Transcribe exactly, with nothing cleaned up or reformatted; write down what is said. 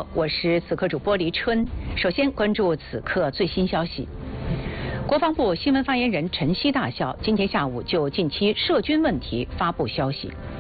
刻，我是此刻主播黎春。首先关注此刻最新消息。国防部新闻发言人陈希大校今天下午就近期涉军问题发布消息。